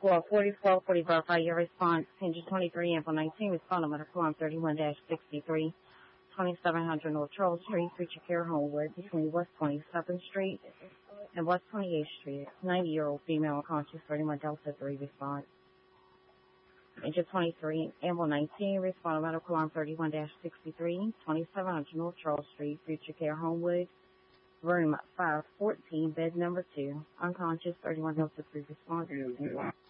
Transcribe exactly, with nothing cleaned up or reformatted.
four forty, four forty, verify your response. Engine twenty-three, Ample nineteen, respond to medical on thirty-one dash sixty-three, twenty-seven hundred North Charles Street, Future Care Homewood, between West twenty-seventh Street and West twenty-eighth Street. ninety-year-old female unconscious, thirty-one Delta three, response. Engine twenty-three, Ample nineteen, respond to medical on thirty-one dash sixty-three, twenty-seven hundred North Charles Street, Future Care Homewood, room five fourteen, bed number two, unconscious, thirty-one Delta three, response.